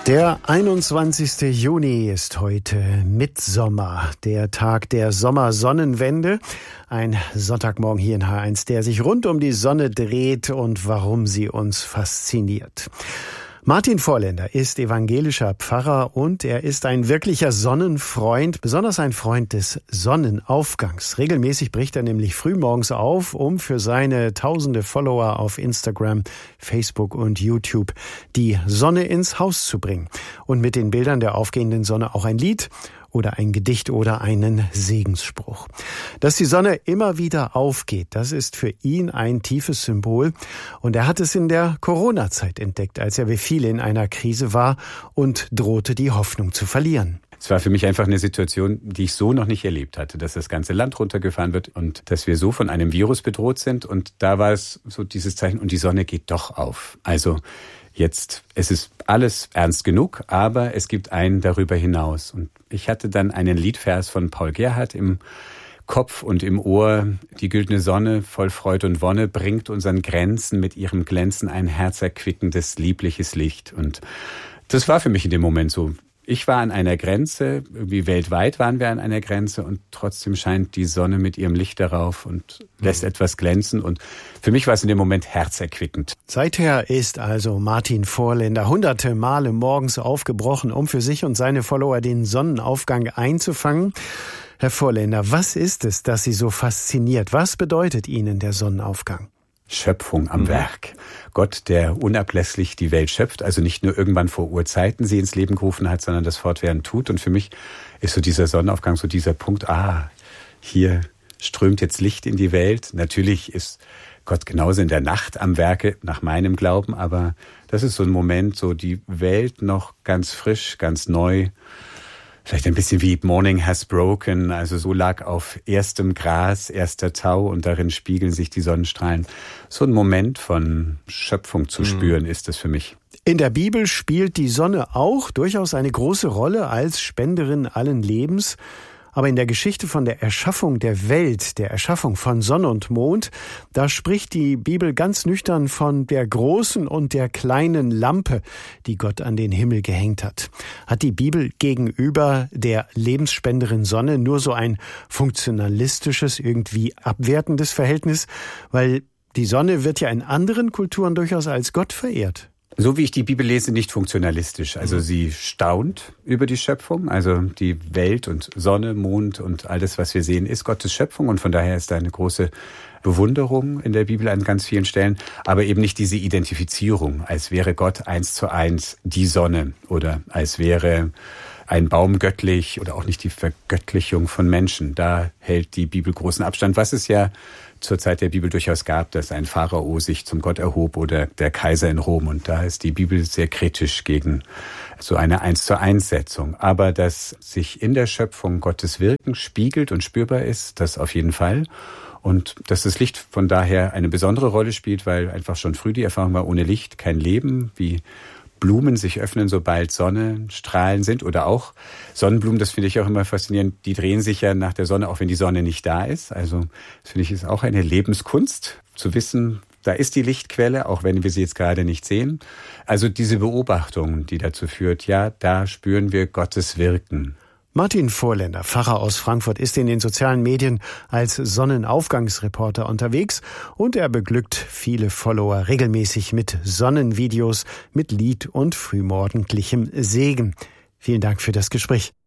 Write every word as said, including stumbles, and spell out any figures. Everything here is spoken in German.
Der einundzwanzigste Juni ist heute Mittsommer, der Tag der Sommersonnenwende. Ein Sonntagmorgen hier in H eins, der sich rund um die Sonne dreht und warum sie uns fasziniert. Martin Vorländer ist evangelischer Pfarrer und er ist ein wirklicher Sonnenfreund, besonders ein Freund des Sonnenaufgangs. Regelmäßig bricht er nämlich frühmorgens auf, um für seine tausende Follower auf Instagram, Facebook und YouTube die Sonne ins Haus zu bringen. Und mit den Bildern der aufgehenden Sonne auch ein Lied oder ein Gedicht oder einen Segensspruch. Dass die Sonne immer wieder aufgeht, das ist für ihn ein tiefes Symbol. Und er hat es in der Corona-Zeit entdeckt, als er wie viele in einer Krise war und drohte, die Hoffnung zu verlieren. Es war für mich einfach eine Situation, die ich so noch nicht erlebt hatte, dass das ganze Land runtergefahren wird und dass wir so von einem Virus bedroht sind. Und da war es so dieses Zeichen, und die Sonne geht doch auf. Also jetzt, es ist alles ernst genug, aber es gibt einen darüber hinaus. Und ich hatte dann einen Liedvers von Paul Gerhardt im Kopf und im Ohr. Die güldene Sonne voll Freud und Wonne bringt unseren Grenzen mit ihrem Glänzen ein herzerquickendes, liebliches Licht. Und das war für mich in dem Moment so. Ich war an einer Grenze, wie weltweit waren wir an einer Grenze und trotzdem scheint die Sonne mit ihrem Licht darauf und lässt mhm. etwas glänzen und für mich war es in dem Moment herzerquickend. Seither ist also Martin Vorländer hunderte Male morgens aufgebrochen, um für sich und seine Follower den Sonnenaufgang einzufangen. Herr Vorländer, was ist es, das Sie so fasziniert? Was bedeutet Ihnen der Sonnenaufgang? Schöpfung am mhm. Werk. Gott, der unablässlich die Welt schöpft, also nicht nur irgendwann vor Urzeiten sie ins Leben gerufen hat, sondern das fortwährend tut. Und für mich ist so dieser Sonnenaufgang, so dieser Punkt, ah, hier strömt jetzt Licht in die Welt. Natürlich ist Gott genauso in der Nacht am Werke, nach meinem Glauben, aber das ist so ein Moment, so die Welt noch ganz frisch, ganz neu. Vielleicht ein bisschen wie Morning has broken, also so lag auf erstem Gras, erster Tau und darin spiegeln sich die Sonnenstrahlen. So ein Moment von Schöpfung zu spüren, mhm. ist es für mich. In der Bibel spielt die Sonne auch durchaus eine große Rolle als Spenderin allen Lebens. Aber in der Geschichte von der Erschaffung der Welt, der Erschaffung von Sonne und Mond, da spricht die Bibel ganz nüchtern von der großen und der kleinen Lampe, die Gott an den Himmel gehängt hat. Hat die Bibel gegenüber der Lebensspenderin Sonne nur so ein funktionalistisches, irgendwie abwertendes Verhältnis? Weil die Sonne wird ja in anderen Kulturen durchaus als Gott verehrt. So wie ich die Bibel lese, nicht funktionalistisch. Also sie staunt über die Schöpfung. Also die Welt und Sonne, Mond und alles, was wir sehen, ist Gottes Schöpfung. Und von daher ist da eine große Bewunderung in der Bibel an ganz vielen Stellen. Aber eben nicht diese Identifizierung, als wäre Gott eins zu eins die Sonne oder als wäre ein Baum göttlich oder auch nicht die Vergöttlichung von Menschen. Da hält die Bibel großen Abstand, was es ja zur Zeit der Bibel durchaus gab, dass ein Pharao sich zum Gott erhob oder der Kaiser in Rom. Und da ist die Bibel sehr kritisch gegen so eine Eins-zu-eins-Setzung. Aber dass sich in der Schöpfung Gottes Wirken spiegelt und spürbar ist, das auf jeden Fall. Und dass das Licht von daher eine besondere Rolle spielt, weil einfach schon früh die Erfahrung war, ohne Licht kein Leben, wie Blumen sich öffnen, sobald Sonnenstrahlen sind oder auch Sonnenblumen, das finde ich auch immer faszinierend, die drehen sich ja nach der Sonne, auch wenn die Sonne nicht da ist. Also das finde ich ist auch eine Lebenskunst, zu wissen, da ist die Lichtquelle, auch wenn wir sie jetzt gerade nicht sehen. Also diese Beobachtung, die dazu führt, ja, da spüren wir Gottes Wirken. Martin Vorländer, Pfarrer aus Frankfurt, ist in den sozialen Medien als Sonnenaufgangsreporter unterwegs und er beglückt viele Follower regelmäßig mit Sonnenvideos, mit Lied und frühmorgendlichem Segen. Vielen Dank für das Gespräch.